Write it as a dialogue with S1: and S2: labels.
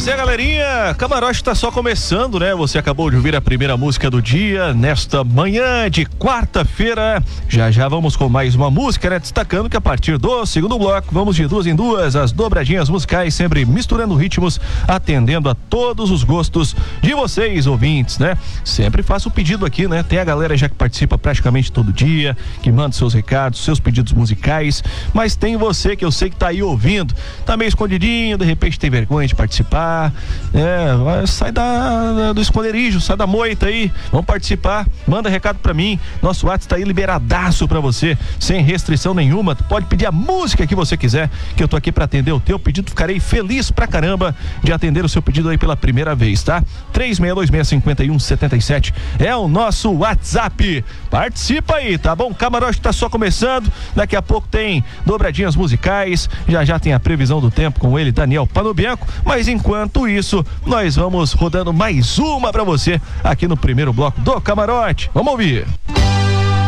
S1: Pois é, galerinha, Camarote tá só começando, né? Você acabou de ouvir a primeira música do dia, nesta manhã de quarta-feira. Já vamos com mais uma música, né? Destacando que a partir do segundo bloco, vamos de duas em duas, as dobradinhas musicais, sempre misturando ritmos, atendendo a todos os gostos de vocês, ouvintes, né? Sempre faço o pedido aqui, né? Tem a galera já que participa praticamente todo dia, que manda seus recados, seus pedidos musicais, mas tem você que eu sei que tá aí ouvindo, tá meio escondidinho, de repente tem vergonha de participar, sai do esconderijo, sai da moita aí, vamos participar, manda recado pra mim, nosso WhatsApp tá aí liberadaço pra você, sem restrição nenhuma, tu pode pedir a música que você quiser, que eu tô aqui pra atender o teu pedido, ficarei feliz pra caramba de atender o seu pedido aí pela primeira vez, tá? 36265177 é o nosso WhatsApp, participa aí, tá bom? Camarote tá só começando, daqui a pouco tem dobradinhas musicais, já tem a previsão do tempo com ele, Daniel Panobianco, mas enquanto isso, nós vamos rodando mais uma pra você aqui no primeiro bloco do Camarote. Vamos ouvir.